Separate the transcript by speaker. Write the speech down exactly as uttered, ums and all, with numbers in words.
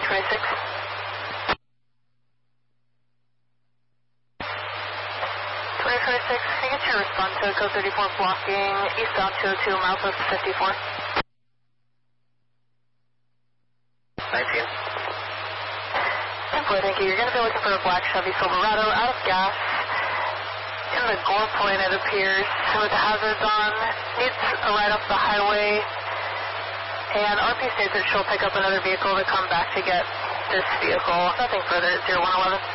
Speaker 1: twenty-six. twenty twenty-six, can you get your response to code thirty-four blocking eastbound two oh two, milepost fifty-four?
Speaker 2: nineteen.
Speaker 1: Simply, thank you. You're going to be looking for a black Chevy Silverado out of gas. In the Gore Point, it appears, with the hazards on. Needs a ride off the highway. And R P states that she'll pick up another vehicle to come back to get this vehicle. Nothing further at zero one eleven.